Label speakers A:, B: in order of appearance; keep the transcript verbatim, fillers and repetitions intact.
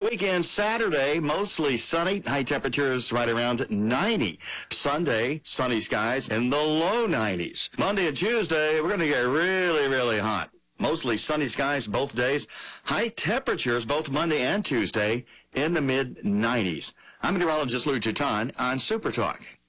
A: weekend, Saturday, mostly sunny. High temperatures right around ninety. Sunday, sunny skies in the low nineties. Monday and Tuesday, we're going to get really, really hot. Mostly sunny skies both days. High temperatures both Monday and Tuesday in the mid nineties. I'm meteorologist Lou Gitan on Super Talk.